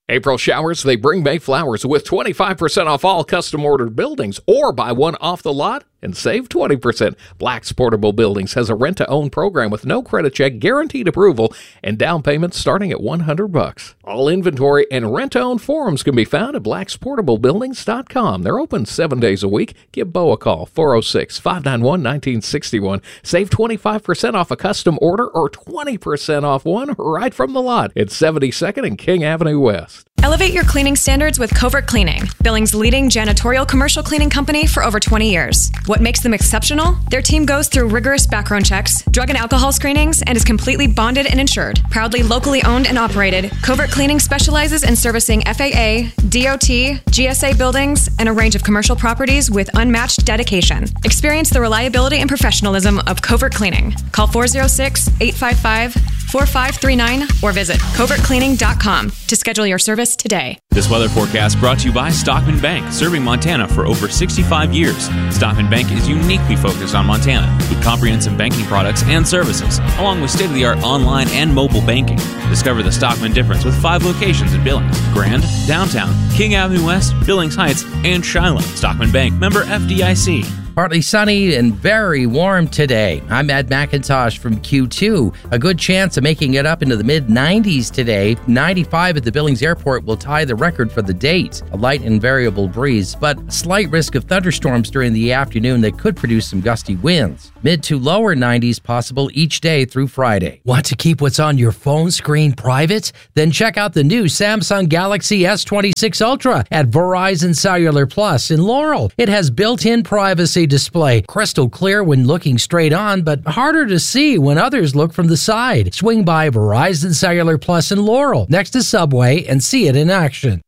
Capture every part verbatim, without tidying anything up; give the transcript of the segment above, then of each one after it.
April showers, they bring May flowers with twenty-five percent off all custom ordered buildings, or buy one off the lot and save twenty percent. Black's Portable Buildings has a rent-to-own program with no credit check, guaranteed approval, and down payments starting at one hundred bucks. All inventory and rent-to-own forums can be found at blacks portable buildings dot com. They're open seven days a week. Give Bo a call, four oh six, five nine one, one nine six one. Save twenty-five percent off a custom order or twenty percent off one right from the lot at seventy-second and King Avenue West. Elevate your cleaning standards with Covert Cleaning, Billings' leading janitorial commercial cleaning company for over twenty years. What makes them exceptional? Their team goes through rigorous background checks, drug and alcohol screenings, and is completely bonded and insured. Proudly locally owned and operated, Covert Cleaning specializes in servicing F A A, D O T, G S A buildings, and a range of commercial properties with unmatched dedication. Experience the reliability and professionalism of Covert Cleaning. Call four oh six, eight five five, four five three nine or visit covert cleaning dot com to schedule your service today. This weather forecast brought to you by Stockman Bank, serving Montana for over sixty-five years. Stockman Bank is uniquely focused on Montana with comprehensive banking products and services, along with state-of-the-art online and mobile banking. Discover the Stockman difference with five locations in Billings, Grand, Downtown, King Avenue West, Billings Heights, and Shiloh. Stockman Bank, member F D I C. Partly sunny and very warm today. I'm Ed McIntosh from Q two. A good chance of making it up into the mid nineties today. ninety-five at the Billings Airport will tie the record for the date. A light and variable breeze, but slight risk of thunderstorms during the afternoon that could produce some gusty winds. Mid to lower nineties possible each day through Friday. Want to keep what's on your phone screen private? Then check out the new Samsung Galaxy S twenty-six Ultra at Verizon Cellular Plus in Laurel. It has built-in privacy display, crystal clear when looking straight on, but harder to see when others look from the side. Swing by Verizon Cellular Plus in Laurel, next to Subway, and see it in action.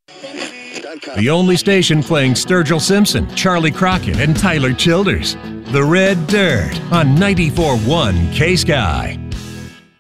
The only station playing Sturgill Simpson, Charlie Crockett, and Tyler Childers. The Red Dirt on ninety-four point one K-Sky.